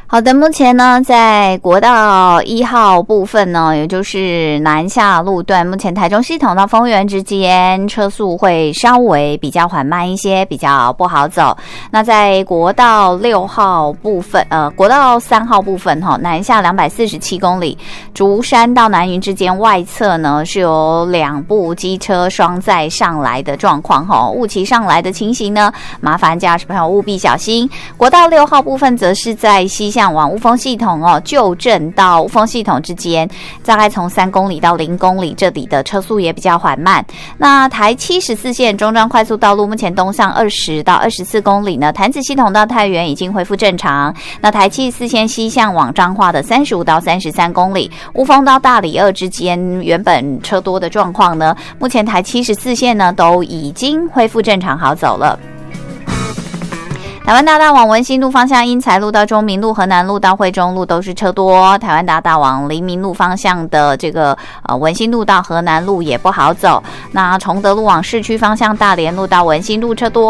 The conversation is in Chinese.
好的，目前呢，在国道1号部分呢，也就是南下路段，目前台中系统到丰原之间车速会稍微比较缓慢一些，比较不好走。那在国道6号部分，国道3号部分南下247公里，竹山到南云之间外侧呢是有2部机车双载上来的状况雾骑上来的情形呢，麻烦驾驶朋友务必小心。国道6号部分则是在西向往雾峰系统旧镇到雾峰系统之间，大概从3公里到0公里，这里的车速也比较缓慢。那台74线中彰快速道路目前东向20到24公里呢，潭子系统到太原已经恢复正常。那台74线西向往彰化的35到33公里，雾峰到大里2之间原本车多的状况呢，目前台74线呢都已经恢复正常好走了。台湾大道往文心路方向，因材路到中明路、河南路到惠中路都是车多。台湾大道往黎明路方向的这个文心路到河南路也不好走。那崇德路往市区方向，大连路到文心路车多。